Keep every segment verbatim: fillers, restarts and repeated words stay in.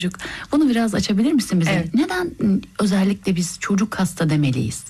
Bunu biraz açabilir misin bize? Evet. Neden özellikle biz çocuk hasta demeliyiz?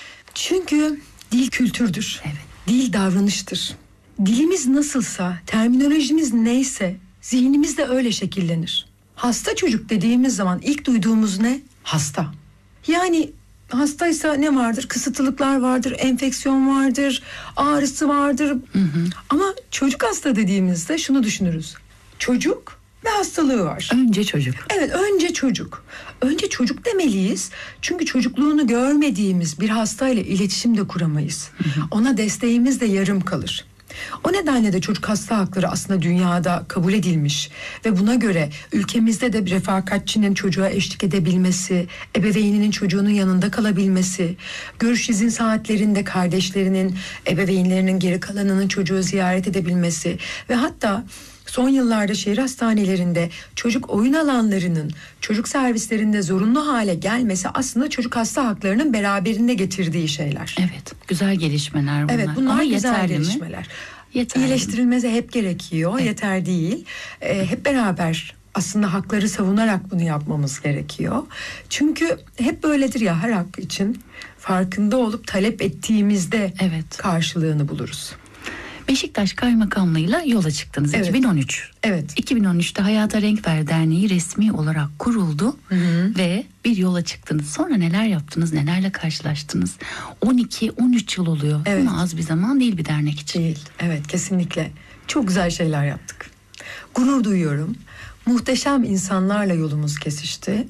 Çünkü dil kültürdür. Evet. Dil davranıştır. Dilimiz nasılsa, terminolojimiz neyse zihnimiz de öyle şekillenir. Hasta çocuk dediğimiz zaman ilk duyduğumuz ne? Hasta. Yani hastaysa ne vardır? Kısıtlılıklar vardır, enfeksiyon vardır, ağrısı vardır. Hı hı. Ama çocuk hasta dediğimizde şunu düşünürüz. Çocuk ve hastalığı var. Önce çocuk. Evet, önce çocuk. Önce çocuk demeliyiz. Çünkü çocukluğunu görmediğimiz bir hastayla iletişim de kuramayız. Hı hı. Ona desteğimiz de yarım kalır. O nedenle de çocuk hasta hakları aslında dünyada kabul edilmiş ve buna göre ülkemizde de bir refakatçinin çocuğa eşlik edebilmesi, ebeveyninin çocuğunun yanında kalabilmesi, görüş izin saatlerinde kardeşlerinin, ebeveynlerinin geri kalanının çocuğu ziyaret edebilmesi ve hatta son yıllarda şehir hastanelerinde çocuk oyun alanlarının çocuk servislerinde zorunlu hale gelmesi aslında çocuk hasta haklarının beraberinde getirdiği şeyler. Evet, güzel gelişmeler bunlar. Evet, bunlar Ama güzel yeterli gelişmeler. Mi? Yeterli İyileştirilmesi hep gerekiyor, evet. Yeter değil. Ee, hep beraber aslında hakları savunarak bunu yapmamız gerekiyor. Çünkü hep böyledir ya, her hak için farkında olup talep ettiğimizde evet. karşılığını buluruz. Beşiktaş Kaymakamlığı'yla yola çıktınız, evet. iki bin on üç. Evet. iki bin on üçte Hayata Renk Ver Derneği resmi olarak kuruldu, hı hı. ve bir yola çıktınız. Sonra neler yaptınız, nelerle karşılaştınız? on iki on üç yıl oluyor. Evet. Ama az bir zaman değil bir dernek için. Değil. Evet, kesinlikle. Çok güzel şeyler yaptık. Gurur duyuyorum. Muhteşem insanlarla yolumuz kesişti.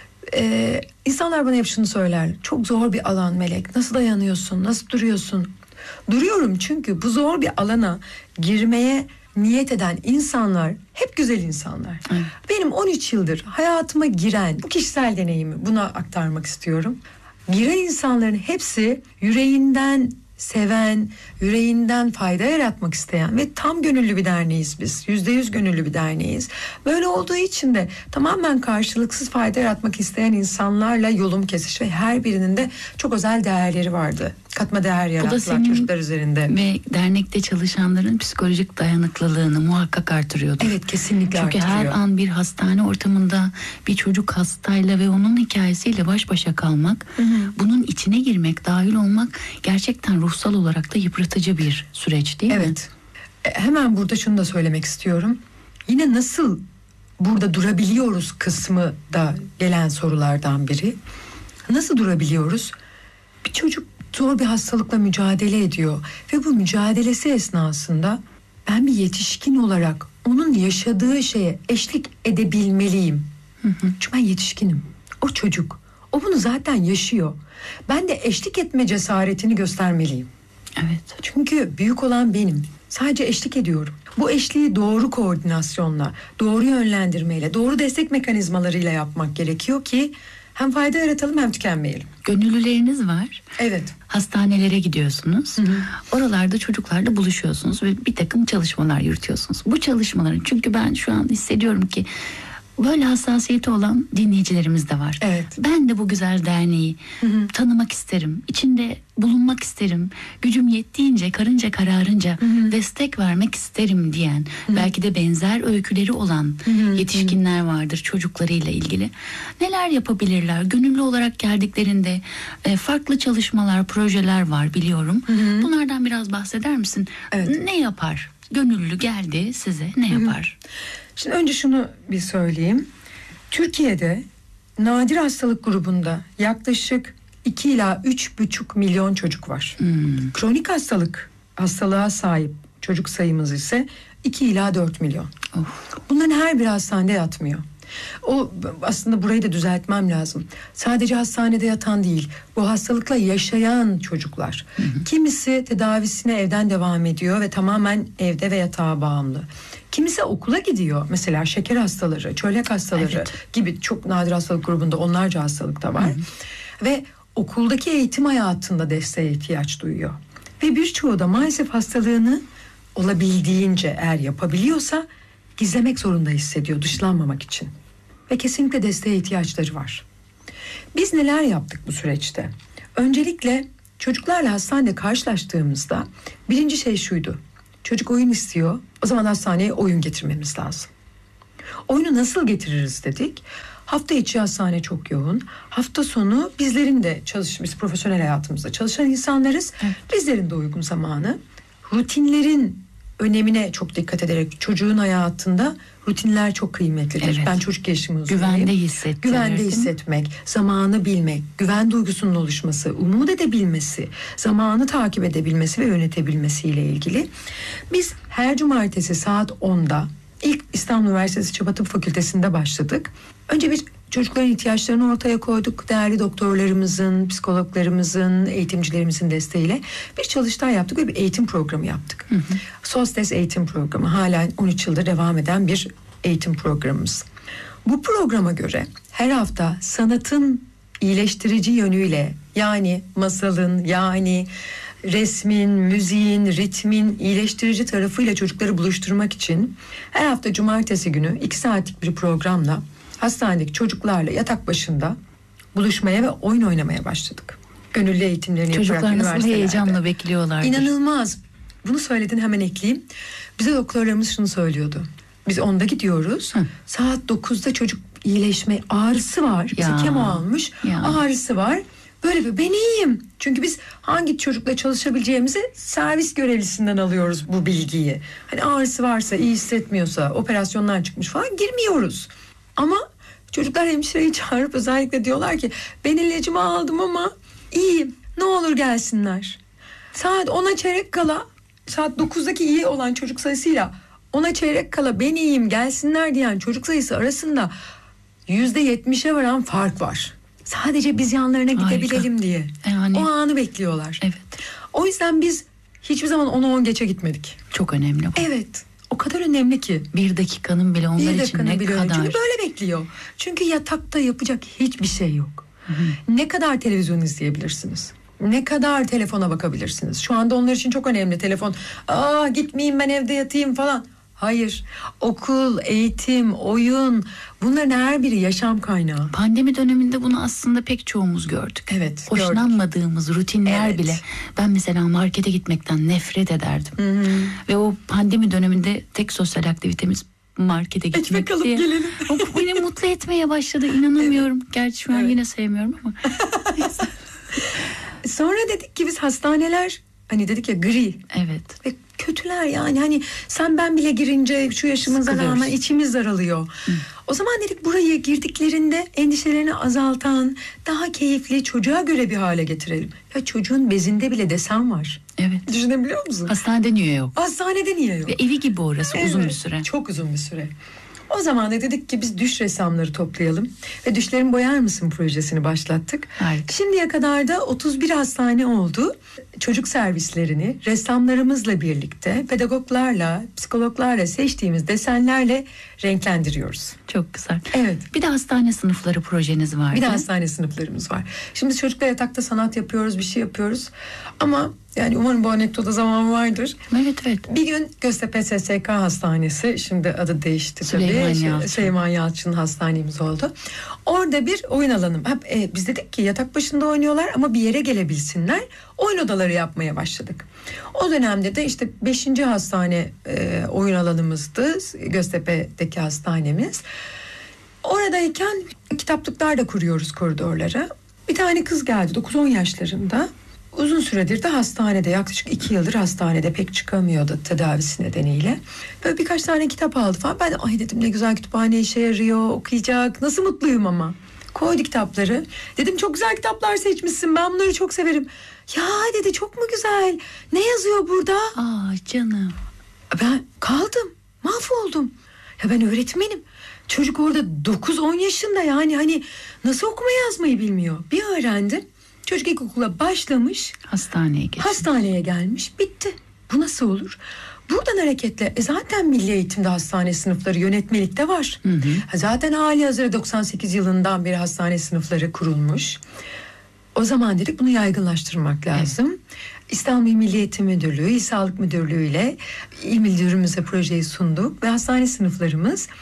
Ee, insanlar bana hep şunu söyler. Çok zor bir alan Melek. Nasıl dayanıyorsun? Nasıl duruyorsun? Duruyorum çünkü bu zor bir alana girmeye niyet eden insanlar hep güzel insanlar. Evet. Benim on üç yıldır hayatıma giren bu kişisel deneyimi buna aktarmak istiyorum. Giren insanların hepsi yüreğinden seven, yüreğinden fayda yaratmak isteyen ve tam gönüllü bir derneğiz biz. Yüzde yüz gönüllü bir derneğiz. Böyle olduğu için de tamamen karşılıksız fayda yaratmak isteyen insanlarla yolum kesişti ve her birinin de çok özel değerleri vardı. Katma değer yarattılar çocuklar üzerinde. Ve dernekte çalışanların psikolojik dayanıklılığını muhakkak artırıyordur. Evet, kesinlikle Çünkü artırıyor. her an bir hastane ortamında bir çocuk hastayla ve onun hikayesiyle baş başa kalmak, hı hı. bunun içine girmek, dahil olmak gerçekten ruhsal olarak da yıpratıcı bir süreç değil evet. mi? Evet. Hemen burada şunu da söylemek istiyorum. Yine nasıl burada durabiliyoruz kısmı da gelen sorulardan biri. Nasıl durabiliyoruz? Bir çocuk zor bir hastalıkla mücadele ediyor ve bu mücadelesi esnasında ben bir yetişkin olarak onun yaşadığı şeye eşlik edebilmeliyim. Hı hı. Çünkü ben yetişkinim. O çocuk. O bunu zaten yaşıyor. Ben de eşlik etme cesaretini göstermeliyim. Evet. Çünkü büyük olan benim. Sadece eşlik ediyorum. Bu eşliği doğru koordinasyonla, doğru yönlendirmeyle, doğru destek mekanizmalarıyla yapmak gerekiyor ki hem fayda yaratalım hem tükenmeyelim. Gönüllüleriniz var. Evet. Hastanelere gidiyorsunuz. Hı hı. Oralarda çocuklarla buluşuyorsunuz ve bir takım çalışmalar yürütüyorsunuz. Bu çalışmaların, çünkü ben şu an hissediyorum ki böyle hassasiyeti olan dinleyicilerimiz de var. Evet. Ben de bu güzel derneği hı hı. tanımak isterim. İçinde bulunmak isterim. Gücüm yettiğince, karınca kararınca hı hı. destek vermek isterim diyen, hı hı. belki de benzer öyküleri olan hı hı. yetişkinler vardır çocuklarıyla ilgili. Neler yapabilirler? Gönüllü olarak geldiklerinde e, farklı çalışmalar, projeler var biliyorum. Hı hı. Bunlardan biraz bahseder misin? Evet. Ne yapar? Gönüllü geldi size, ne yapar? Hı hı. Şimdi önce şunu bir söyleyeyim. Türkiye'de nadir hastalık grubunda yaklaşık iki ila üç buçuk milyon çocuk var. Hmm. Kronik hastalık, hastalığa sahip çocuk sayımız ise iki ila dört milyon. Of. Bunların her bir hastanede yatmıyor. O aslında burayı da düzeltmem lazım. Sadece hastanede yatan değil, bu hastalıkla yaşayan çocuklar. Hı hı. Kimisi tedavisine evden devam ediyor ve tamamen evde ve yatağa bağımlı. Kimisi okula gidiyor. Mesela şeker hastaları, çölyak hastaları evet. gibi çok nadir hastalık grubunda onlarca hastalık da var. Hı hı. Ve okuldaki eğitim hayatında desteğe ihtiyaç duyuyor. Ve birçoğu da maalesef hastalığını olabildiğince eğer yapabiliyorsa gizlemek zorunda hissediyor dışlanmamak için. Ve kesinlikle desteğe ihtiyaçları var. Biz neler yaptık bu süreçte? Öncelikle çocuklarla hastanede karşılaştığımızda birinci şey şuydu. Çocuk oyun istiyor. O zaman hastaneye oyun getirmemiz lazım. Oyunu nasıl getiririz dedik. Hafta içi hastane çok yoğun. Hafta sonu bizlerin de çalış, biz profesyonel hayatımızda çalışan insanlarız. Evet. Bizlerin de uygun zamanı. Rutinlerin önemine çok dikkat ederek çocuğun hayatında rutinler çok kıymetlidir. Evet. Ben çocuk gelişimi uzmanıyım. Güvende hissettirir. Güvende değil mi? hissetmek, zamanı bilmek, güven duygusunun oluşması, umut edebilmesi, zamanı takip edebilmesi ve yönetebilmesiyle ilgili. Biz her cumartesi saat onda ilk İstanbul Üniversitesi Çapa Tıp Fakültesi'nde başladık. Önce bir çocukların ihtiyaçlarını ortaya koyduk. Değerli doktorlarımızın, psikologlarımızın, eğitimcilerimizin desteğiyle bir çalıştay yaptık ve bir eğitim programı yaptık. Hı hı. SOSTES eğitim programı hala on üç yıldır devam eden bir eğitim programımız. Bu programa göre her hafta sanatın iyileştirici yönüyle, yani masalın, yani resmin, müziğin, ritmin iyileştirici tarafıyla çocukları buluşturmak için her hafta cumartesi günü iki saatlik bir programla hastanedeki çocuklarla yatak başında buluşmaya ve oyun oynamaya başladık. Gönüllü eğitimlerini yaparak Çocuklar nasıl üniversitelerde. heyecanla bekliyorlardır. İnanılmaz. Bunu söyledin, hemen ekleyeyim. Bize doktorlarımız şunu söylüyordu. Biz onda gidiyoruz. Hı. Saat dokuzda çocuk iyileşme, ağrısı var. Ya. Kemo almış. Ya. Ağrısı var. Böyle bir ben iyiyim. Çünkü biz hangi çocukla çalışabileceğimizi servis görevlisinden alıyoruz bu bilgiyi. Hani ağrısı varsa, iyi hissetmiyorsa, operasyondan çıkmış falan girmiyoruz. Ama çocuklar hemşireyi çağırıp özellikle diyorlar ki ben ilacımı aldım ama iyiyim. Ne olur gelsinler. Saat ona çeyrek kala, saat dokuzdaki iyi olan çocuk sayısıyla ona çeyrek kala ben iyiyim gelsinler diyen çocuk sayısı arasında yüzde yetmişe varan fark var. Sadece biz yanlarına gidebilelim Harika. diye. Yani, o anı bekliyorlar. Evet. O yüzden biz hiçbir zaman ona on geçe gitmedik. Çok önemli bu. Evet. O kadar önemli ki. Bir dakikanın bile onlar bir için ne bile kadar. Çünkü böyle bekliyor. Çünkü yatakta yapacak hiçbir şey yok. Hı-hı. Ne kadar televizyon izleyebilirsiniz? Ne kadar telefona bakabilirsiniz? Şu anda onlar için çok önemli telefon. Aa gitmeyeyim ben evde yatayım falan. Hayır. Okul, eğitim, oyun, bunların her biri yaşam kaynağı. Pandemi döneminde bunu aslında pek çoğumuz gördük. Evet. Hoşlanmadığımız gördük. rutinler evet. bile. Ben mesela markete gitmekten nefret ederdim. Hı-hı. Ve o pandemi döneminde tek sosyal aktivitemiz markete gitmek diye. Ekmek alıp gelelim. O beni mutlu etmeye başladı. İnanamıyorum. Evet. Gerçi şu an evet. yine sevmiyorum ama. Sonra dedik ki biz hastaneler, hani dedik ya gri. Evet. Ve kötüler yani, hani sen ben bile girince şu yaşımıza rağmen içimiz daralıyor. Hı. O zaman dedik burayı girdiklerinde endişelerini azaltan, daha keyifli, çocuğa göre bir hale getirelim. Ya çocuğun bezinde bile desen var. Evet. Düşünebiliyor musun? Hastanede niye yok? Hastanede niye yok? Ve evi gibi orası evet, uzun bir süre. Çok uzun bir süre. O zaman da dedik ki biz düş ressamları toplayalım ve Düşlerin Boyar Mısın projesini başlattık. Harika. Şimdiye kadar da otuz bir hastane oldu. Çocuk servislerini ressamlarımızla birlikte, pedagoglarla, psikologlarla seçtiğimiz desenlerle renklendiriyoruz. Çok güzel. Evet. Bir de hastane sınıfları projeniz var. Bir de hastane sınıflarımız var. Şimdi biz çocuklar yatakta sanat yapıyoruz, bir şey yapıyoruz. Ama yani umarım bu anekdota zaman vardır. Evet evet. Bir gün Göztepe S S K Hastanesi, şimdi adı değişti Süleyman tabii. Yalçın. Süleyman Yalçın hastanemiz oldu. Orada bir oyun alanım. E, biz dedik ki yatak başında oynuyorlar ama bir yere gelebilsinler. Oyun odaları yapmaya başladık. O dönemde de işte beşinci hastane e, oyun alanımızdı. Göztepe'deki hastanemiz. Oradayken kitaplıklar da kuruyoruz koridorlara. Bir tane kız geldi dokuz on yaşlarında. Uzun süredir de hastanede, yaklaşık iki yıldır hastanede, pek çıkamıyordu tedavisi nedeniyle. Böyle birkaç tane kitap aldı falan. Ben de ay dedim ne güzel, kütüphane işe yarıyor, okuyacak. Nasıl mutluyum ama. Koydu kitapları. Dedim çok güzel kitaplar seçmişsin, ben bunları çok severim. Ya dedi çok mu güzel, ne yazıyor burada? Aa canım. Ben kaldım, mahvoldum. Ya ben öğretmenim. Çocuk orada dokuz on yaşında, yani hani nasıl okuma yazmayı bilmiyor. Bir öğrendim. Çocuk ilkokula başlamış. Hastaneye geçmiş. Hastaneye gelmiş. Bitti. Bu nasıl olur? Buradan hareketle e zaten milli eğitimde hastane sınıfları, yönetmelikte var. Hı hı. Zaten hali hazırda doksan sekiz yılından beri hastane sınıfları kurulmuş. O zaman dedik bunu yaygınlaştırmak lazım. Evet. İstanbul İl Milli Eğitim Müdürlüğü, İl Sağlık Müdürlüğü ile İl Müdürümüze projeyi sunduk ve hastane sınıflarımız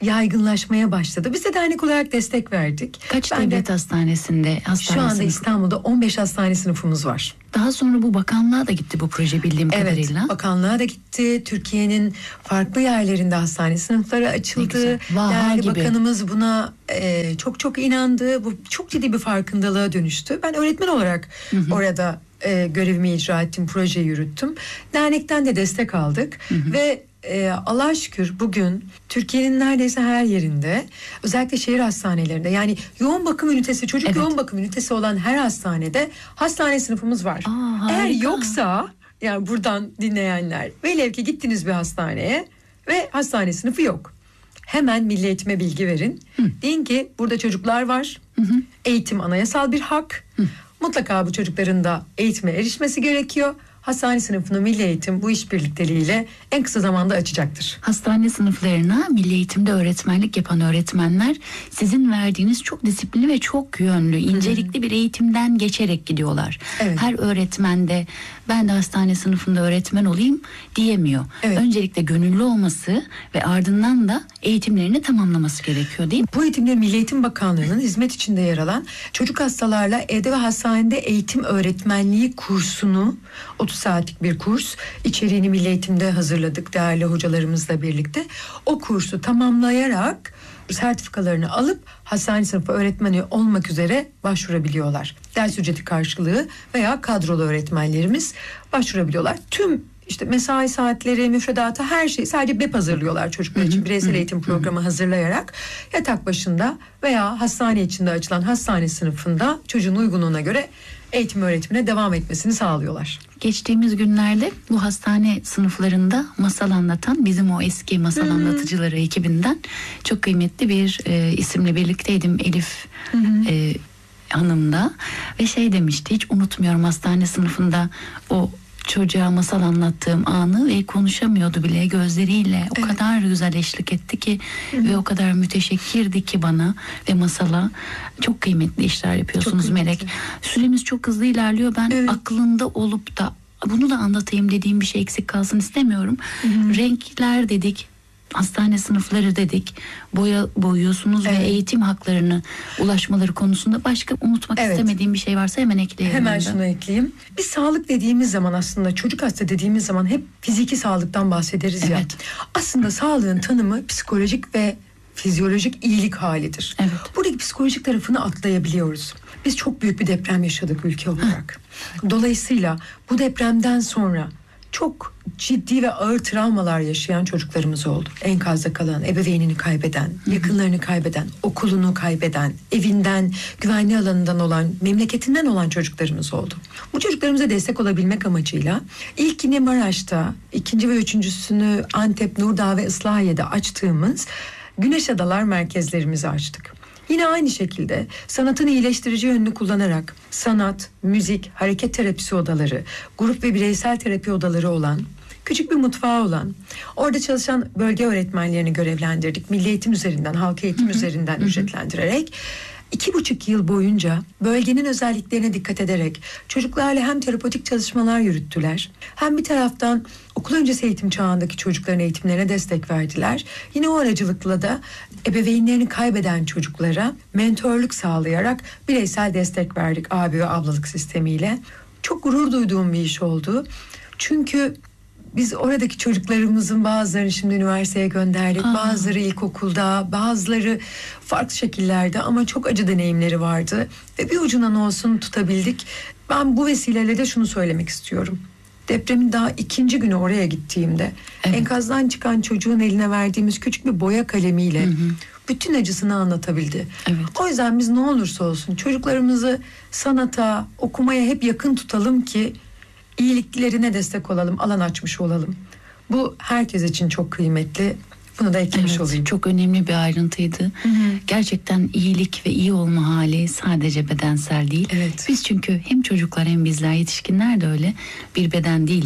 yaygınlaşmaya başladı. Biz de dernek olarak destek verdik. Kaç Ben devlet de, hastanesinde hastane şu anda sınıfı? İstanbul'da on beş hastane sınıfımız var. Daha sonra bu bakanlığa da gitti bu proje bildiğim Evet, kadarıyla. bakanlığa da gitti. Türkiye'nin farklı yerlerinde hastane sınıfları açıldı. Vaha Değerli gibi. bakanımız buna e, çok çok inandı. Bu çok ciddi bir farkındalığa dönüştü. Ben öğretmen olarak hı hı. orada e, görevimi icra ettim, projeyi yürüttüm. Dernekten de destek aldık hı hı. ve e, Allah'a şükür bugün Türkiye'nin neredeyse her yerinde, özellikle şehir hastanelerinde, yani yoğun bakım ünitesi, çocuk evet. yoğun bakım ünitesi olan her hastanede hastane sınıfımız var. Aa, eğer yoksa, yani buradan dinleyenler, velev ki gittiniz bir hastaneye ve hastane sınıfı yok, hemen Milli Eğitim'e bilgi verin. Hı. Deyin ki burada çocuklar var. Hı hı. Eğitim anayasal bir hak. Hı. Mutlaka bu çocukların da eğitime erişmesi gerekiyor. Hastane sınıfını Milli Eğitim bu işbirlikleriyle en kısa zamanda açacaktır. Hastane sınıflarına Milli Eğitim'de öğretmenlik yapan öğretmenler sizin verdiğiniz çok disiplinli ve çok yönlü, incelikli bir eğitimden geçerek gidiyorlar. Evet. Her öğretmen de ben de hastane sınıfında öğretmen olayım diyemiyor. Evet. Öncelikle gönüllü olması ve ardından da eğitimlerini tamamlaması gerekiyor, değil mi? Bu eğitimler Milli Eğitim Bakanlığı'nın hizmet içinde yer alan çocuk hastalarla evde ve hastanede eğitim öğretmenliği kursunu, otuz saatlik bir kurs, içeriğini Milli Eğitim'de hazırladık değerli hocalarımızla birlikte. O kursu tamamlayarak sertifikalarını alıp hastane sınıfı öğretmeni olmak üzere başvurabiliyorlar. Ders ücreti karşılığı veya kadrolu öğretmenlerimiz başvurabiliyorlar. Tüm işte mesai saatleri, müfredatı, her şeyi sadece B E P hazırlıyorlar çocuklar için. Bireysel eğitim programı hazırlayarak yatak başında veya hastane içinde açılan hastane sınıfında çocuğun uygunluğuna göre eğitim öğretimine devam etmesini sağlıyorlar. Geçtiğimiz günlerde bu hastane sınıflarında masal anlatan, bizim o eski masal Hı-hı. anlatıcıları ekibinden çok kıymetli bir e, isimle birlikteydim, Elif e, Hanım'da, ve şey demişti, hiç unutmuyorum, hastane sınıfında o çocuğa masal anlattığım anı ve konuşamıyordu bile, gözleriyle o evet. kadar güzel eşlik etti ki Hı-hı. ve o kadar müteşekkirdi ki bana ve masala. Çok kıymetli işler yapıyorsunuz Melek. Süremiz çok hızlı ilerliyor. Ben evet. aklında olup da bunu da anlatayım dediğim bir şey eksik kalsın istemiyorum. Hı-hı. Renkler dedik, hastane sınıfları dedik, boya boyuyorsunuz evet. ve eğitim haklarını ulaşmaları konusunda başka unutmak evet. istemediğim bir şey varsa hemen ekleyelim. Hemen şunu ekleyeyim. Biz sağlık dediğimiz zaman, aslında çocuk hasta dediğimiz zaman hep fiziki sağlıktan bahsederiz evet. ya. Aslında sağlığın tanımı psikolojik ve fizyolojik iyilik halidir. Evet. Buradaki psikolojik tarafını atlayabiliyoruz. Biz çok büyük bir deprem yaşadık ülke olarak. Dolayısıyla bu depremden sonra çok ciddi ve ağır travmalar yaşayan çocuklarımız oldu. Enkazda kalan, ebeveynini kaybeden, yakınlarını kaybeden, okulunu kaybeden, evinden, güvenli alanından olan, memleketinden olan çocuklarımız oldu. Bu çocuklarımıza destek olabilmek amacıyla ilkini Maraş'ta, ikinci ve üçüncüsünü Antep, Nurdağ ve Islahiye'de açtığımız Güneş Adalar merkezlerimizi açtık. Yine aynı şekilde sanatın iyileştirici yönünü kullanarak sanat, müzik, hareket terapisi odaları, grup ve bireysel terapi odaları olan, küçük bir mutfağı olan, orada çalışan bölge öğretmenlerini görevlendirdik. Milli Eğitim üzerinden, halk eğitim Hı-hı. üzerinden Hı-hı. ücretlendirerek iki buçuk yıl boyunca bölgenin özelliklerine dikkat ederek çocuklarla hem terapötik çalışmalar yürüttüler, hem bir taraftan okul öncesi eğitim çağındaki çocukların eğitimlerine destek verdiler. Yine o aracılıkla da ebeveynlerini kaybeden çocuklara mentörlük sağlayarak bireysel destek verdik abi ve ablalık sistemiyle. Çok gurur duyduğum bir iş oldu. Çünkü biz oradaki çocuklarımızın bazılarını şimdi üniversiteye gönderdik. Aa. Bazıları ilkokulda, bazıları farklı şekillerde, ama çok acı deneyimleri vardı. Ve bir ucundan olsun tutabildik. Ben bu vesileyle de şunu söylemek istiyorum. Depremin daha ikinci günü oraya gittiğimde evet. enkazdan çıkan çocuğun eline verdiğimiz küçük bir boya kalemiyle hı hı. bütün acısını anlatabildi. Evet. O yüzden biz ne olursa olsun çocuklarımızı sanata, okumaya hep yakın tutalım ki iyiliklerine destek olalım, alan açmış olalım. Bu herkes için çok kıymetli. Bunu da eklemiş evet, olayım. Çok önemli bir ayrıntıydı. Hı hı. Gerçekten iyilik ve iyi olma hali sadece bedensel değil. Evet. Biz çünkü hem çocuklar hem bizler, yetişkinler de öyle bir beden değiliz.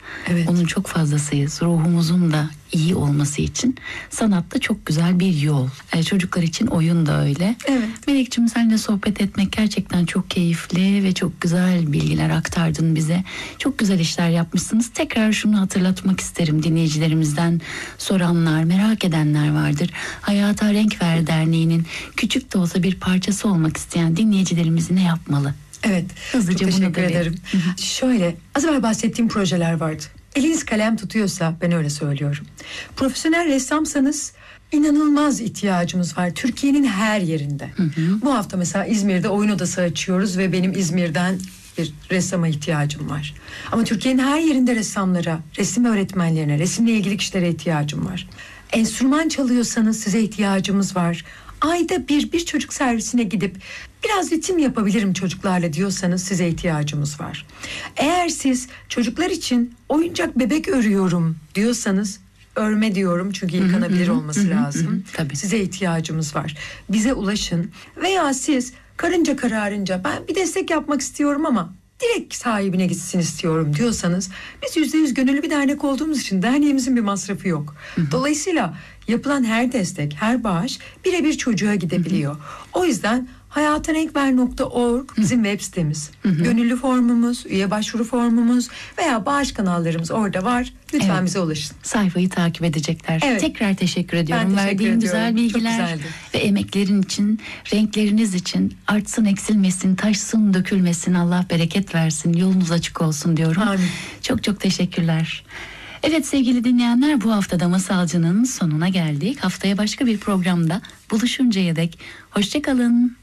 Evet. Onun çok fazlasıyız. Ruhumuzun da iyi olması için sanat da çok güzel bir yol. E, çocuklar için oyun da öyle. Evet. Melek'ciğim, seninle sohbet etmek gerçekten çok keyifli ve çok güzel bilgiler aktardın bize. Çok güzel işler yapmışsınız. Tekrar şunu hatırlatmak isterim, dinleyicilerimizden soranlar, merak edenler vardır. Hayata Renk Ver Derneği'nin küçük de olsa bir parçası olmak isteyen dinleyicilerimiz ne yapmalı? Evet. Hızlıca çok bunu teşekkür da bir- ederim. Şöyle, az evvel bahsettiğim projeler vardı. Eliniz kalem tutuyorsa, ben öyle söylüyorum. Profesyonel ressamsanız inanılmaz ihtiyacımız var. Türkiye'nin her yerinde. Hı hı. Bu hafta mesela İzmir'de oyun odası açıyoruz ve benim İzmir'den bir ressama ihtiyacım var. Ama Türkiye'nin her yerinde ressamlara, resim öğretmenlerine, resimle ilgili kişilere ihtiyacım var. Enstrüman çalıyorsanız size ihtiyacımız var. Ayda bir bir çocuk servisine gidip biraz ritim yapabilirim çocuklarla diyorsanız size ihtiyacımız var. Eğer siz çocuklar için oyuncak bebek örüyorum diyorsanız, örme diyorum çünkü yıkanabilir hı hı, olması hı hı, lazım. hı hı, tabii. Size ihtiyacımız var. Bize ulaşın. Veya siz karınca kararınca ben bir destek yapmak istiyorum ama direkt sahibine gitsin istiyorum diyorsanız, biz yüzde yüz gönüllü bir dernek olduğumuz için derneğimizin bir masrafı yok. Dolayısıyla yapılan her destek, her bağış birebir çocuğa gidebiliyor. O yüzden hayatarenkver nokta org bizim web sitemiz. Gönüllü formumuz, üye başvuru formumuz veya bağış kanallarımız orada var. Lütfen Evet. bize ulaşın. Sayfayı takip edecekler. Evet. Tekrar teşekkür ediyorum. teşekkür Verdiğin ediyorum. güzel Çok bilgiler güzeldi. ve emeklerin için, renkleriniz için artsın, eksilmesin, taşsın, dökülmesin, Allah bereket versin, yolunuz açık olsun diyorum. Amin. Çok çok teşekkürler. Evet sevgili dinleyenler, bu haftada Masalcı'nın sonuna geldik. Haftaya başka bir programda buluşuncaya dek hoşça kalın.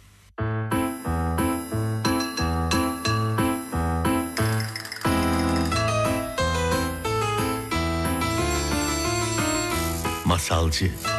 Masalcı.